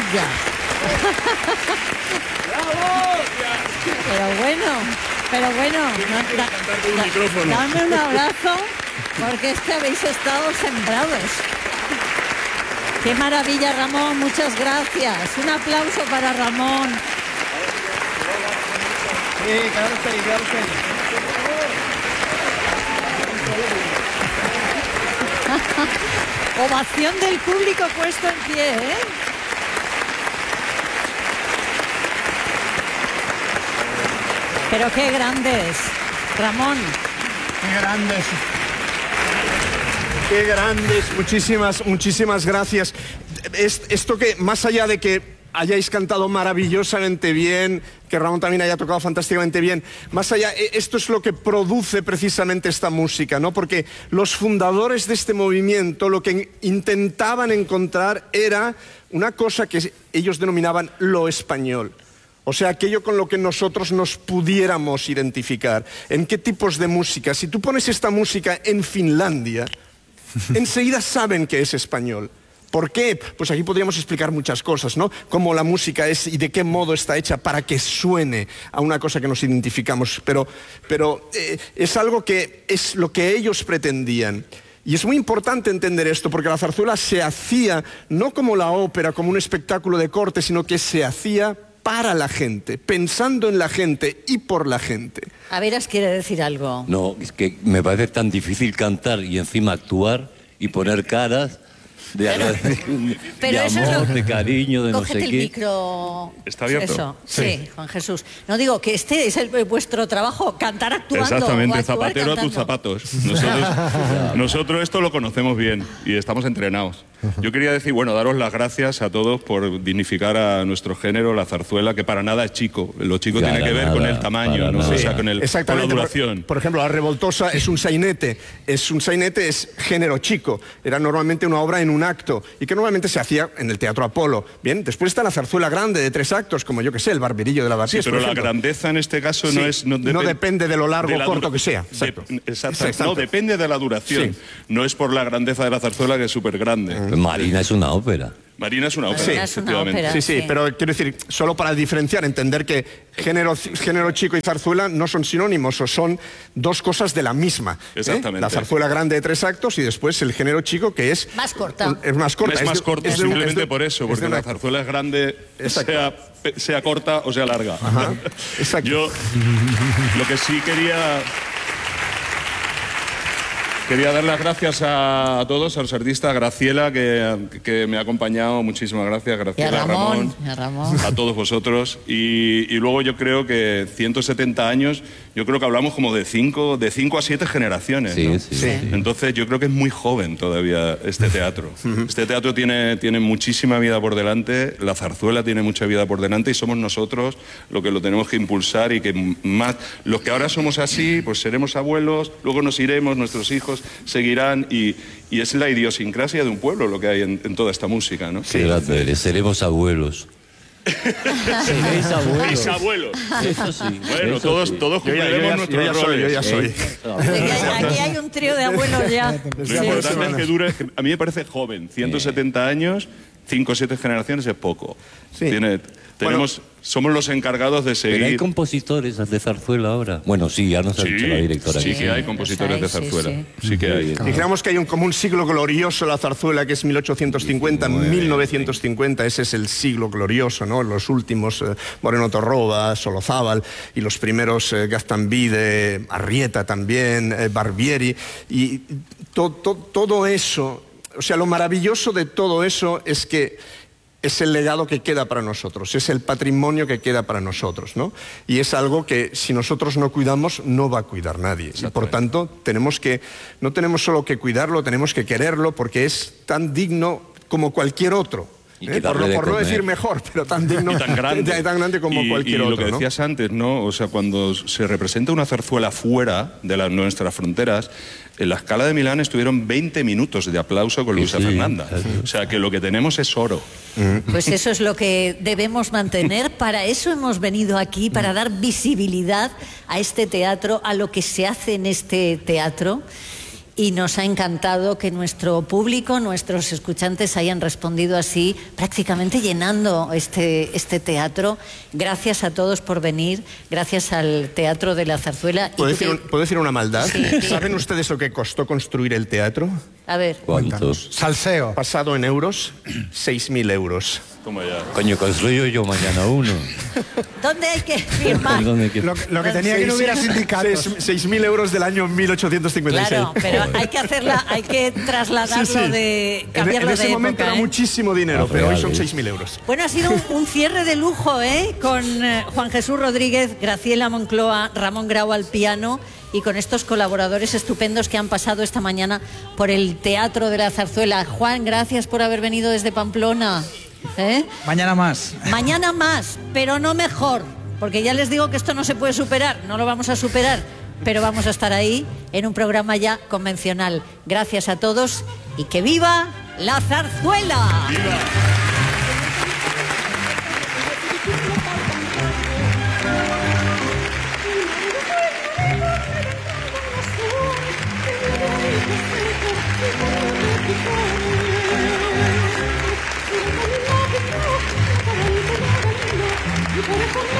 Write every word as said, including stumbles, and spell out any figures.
maravilla. Pero bueno, pero bueno, no, da, da, dame un abrazo, porque es que habéis estado sembrados. Qué maravilla, Ramón, muchas gracias. Un aplauso para Ramón. Sí, claro que sí, claro que sí. Ovación del público puesto en pie, ¿eh? Pero qué grandes, Ramón. Qué grandes. Qué grandes, muchísimas, muchísimas gracias. Es, esto que, más allá de que hayáis cantado maravillosamente bien, que Ramón también haya tocado fantásticamente bien, más allá, esto es lo que produce precisamente esta música, ¿no? Porque los fundadores de este movimiento lo que intentaban encontrar era una cosa que ellos denominaban lo español. O sea, aquello con lo que nosotros nos pudiéramos identificar. ¿En qué tipos de música? Si tú pones esta música en Finlandia, enseguida saben que es español. ¿Por qué? Pues aquí podríamos explicar muchas cosas, ¿no? Cómo la música es y de qué modo está hecha para que suene a una cosa que nos identificamos. Pero, pero eh, es algo que es lo que ellos pretendían. Y es muy importante entender esto, porque la zarzuela se hacía no como la ópera, como un espectáculo de corte, sino que se hacía para la gente, pensando en la gente y por la gente. A veras quiere decir algo. No, es que me parece tan difícil cantar y encima actuar y poner caras de, pero, de, pero de eso amor, es lo, de cariño, de no cógete sé el qué. Micro. ¿Está abierto? Eso, sí. Sí, Juan Jesús. No digo que este es el, vuestro trabajo, cantar actuando. Exactamente, o actuar zapatero cantando. a tus zapatos. Nosotros, nosotros esto lo conocemos bien y estamos entrenados. Yo quería decir, bueno, daros las gracias a todos por dignificar a nuestro género, la zarzuela, que para nada es chico. Lo chico Para tiene que ver nada, con el tamaño, ¿no? nada. O sea, con, el, con la duración. Por, por ejemplo, La Revoltosa es un sainete. Es un sainete, es género chico. Era normalmente una obra en un acto y que normalmente se hacía en el Teatro Apolo. Bien, después está la zarzuela grande de tres actos, como yo que sé, el Barberillo de la Batiés. Sí, pero la grandeza en este caso sí, no es... No, no depende de lo largo o corto que sea. Exacto. De, exacto. Exacto. No, depende de la duración. Sí. No es por la grandeza de la zarzuela, que es súper grande. Marina es una ópera. Marina es una ópera, sí, efectivamente. Ópera, sí, sí, sí, pero quiero decir, solo para diferenciar, entender que género, género chico y zarzuela no son sinónimos, o son dos cosas de la misma. Exactamente. ¿eh? La zarzuela grande de tres actos y después el género chico, que es... Más corta. Es más corta. Es, es más de, corta, es de, simplemente es de, por eso, porque la zarzuela es grande, sea, sea corta o sea larga. Ajá, exacto. Yo lo que sí quería... Quería dar las gracias a todos, a los artistas, a Graciela, que, que me ha acompañado, muchísimas gracias, Graciela, y a Ramón, Ramón, y a Ramón, a todos vosotros. Y, y luego yo creo que ciento setenta años, yo creo que hablamos como de cinco, de cinco a siete generaciones, sí, ¿no? sí, sí. Entonces yo creo que es muy joven todavía este teatro. Este teatro tiene, tiene muchísima vida por delante, la zarzuela tiene mucha vida por delante y somos nosotros los que lo tenemos que impulsar y que más, los que ahora somos así, pues seremos abuelos, luego nos iremos, nuestros hijos seguirán y, y es la idiosincrasia de un pueblo lo que hay en, en toda esta música, ¿no? Sí, grande, seremos abuelos. Seréis abuelos. Bisabuelos. Eso sí. Bueno, eso todos, sí. todos cumpliremos nuestros yo ya soy, roles. yo ya soy. Eh, aquí hay un trío de abuelos ya. Lo Sí. importante es que dure, a mí me parece joven, ciento setenta años, cinco o siete generaciones es poco. Sí. Tiene, tenemos, Bueno, somos los encargados de seguir... Pero hay compositores de zarzuela ahora. Bueno, sí, ya nos ha Sí, dicho la directora. sí que que hay compositores de los hay, sí, zarzuela. sí. Sí que hay. Dijéramos que hay un, como un siglo glorioso en la zarzuela, que es mil ochocientos cincuenta, mil novecientos cincuenta, ese es el siglo glorioso, ¿no? Los últimos, eh, Moreno Torroba, Solozábal, y los primeros eh, Gaztambide, Arrieta también, eh, Barbieri, y to, to, todo eso, o sea, lo maravilloso de todo eso es que es el legado que queda para nosotros, es el patrimonio que queda para nosotros, ¿no? Y es algo que si nosotros no cuidamos, no va a cuidar nadie. Y por tanto, tenemos que, no tenemos solo que cuidarlo, tenemos que quererlo, porque es tan digno como cualquier otro. Y ¿eh? Por, no, por no decir mejor, pero tan digno, Y tan grande, tan grande como y, cualquier y otro. lo que decías, ¿no?, antes, ¿no? O sea, cuando se representa una zarzuela fuera de las nuestras fronteras, en la Scala de Milán estuvieron veinte minutos de aplauso con Luisa sí, Fernanda. sí. O sea, que lo que tenemos es oro. Pues eso es lo que debemos mantener, para eso hemos venido aquí, para dar visibilidad a este teatro, a lo que se hace en este teatro. y nos ha encantado que nuestro público, nuestros escuchantes hayan respondido así, prácticamente llenando este, este teatro. Gracias a todos por venir, gracias al Teatro de la Zarzuela. ¿Puedo, decir, un, ¿puedo decir una maldad? Sí, sí. ¿Saben ustedes lo que costó construir el teatro? A ver. ¿Cuántos? Salseo. Pasado en euros, seis mil euros. Toma ya. Coño, construyo yo mañana uno. ¿Dónde hay que firmar? ¿Dónde hay que- Lo, lo que tenía que no hubiera sindicatos. seis mil euros del año mil ochocientos cincuenta y seis. Claro, pero hay que hacerla, hay que trasladarlo Sí, sí. de En, cambiarlo en ese de momento época, era ¿eh? muchísimo dinero, Los pero hoy son reales. seis mil euros. Bueno, ha sido un, un cierre de lujo, ¿eh? Con eh, Juan Jesús Rodríguez, Graciela Moncloa, Ramón Grau al piano y con estos colaboradores estupendos que han pasado esta mañana por el Teatro de la Zarzuela. Juan, gracias por haber venido desde Pamplona. ¿Eh? Mañana más. Mañana más, pero no mejor, porque ya les digo que esto no se puede superar, no lo vamos a superar, pero vamos a estar ahí en un programa ya convencional. Gracias a todos y que viva la zarzuela. ¡Viva! Thank you.